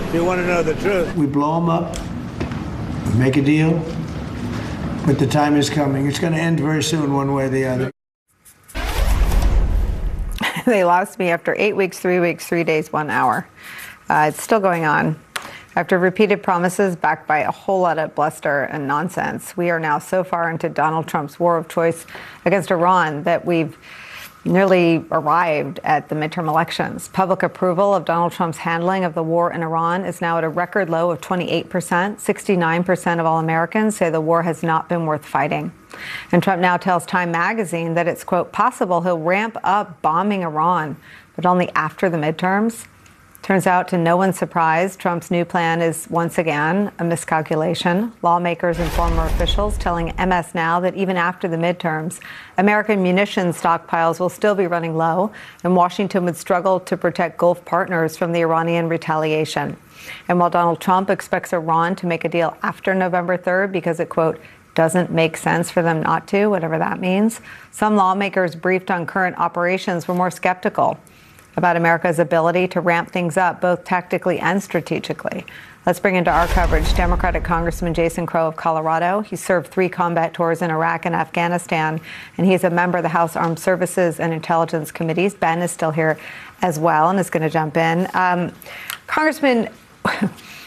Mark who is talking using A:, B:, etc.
A: if you want to know the truth.
B: We blow them up, we make a deal, but the time is coming. It's going to end very soon, one way or the other.
C: They lost me after 8 weeks, 3 weeks, 3 days, 1 hour. It's still going on. After repeated promises backed by a whole lot of bluster and nonsense, we are now so far into Donald Trump's war of choice against Iran that we've nearly arrived at the midterm elections. Public approval of Donald Trump's handling of the war in Iran is now at a record low of 28%. 69% of all Americans say the war has not been worth fighting. And Trump now tells Time magazine that it's, quote, possible he'll ramp up bombing Iran, but only after the midterms. Turns out, to no one's surprise, Trump's new plan is once again a miscalculation. Lawmakers and former officials telling MS Now that even after the midterms, American munitions stockpiles will still be running low, and Washington would struggle to protect Gulf partners from the Iranian retaliation. And while Donald Trump expects Iran to make a deal after November 3rd because it, quote, doesn't make sense for them not to, whatever that means, some lawmakers briefed on current operations were more skeptical about America's ability to ramp things up, both tactically and strategically. Let's bring into our coverage Democratic Congressman Jason Crow of Colorado. He served 3 combat tours in Iraq and Afghanistan, and he's a member of the House Armed Services and Intelligence Committees. Ben is still here as well and is going to jump in. Congressman,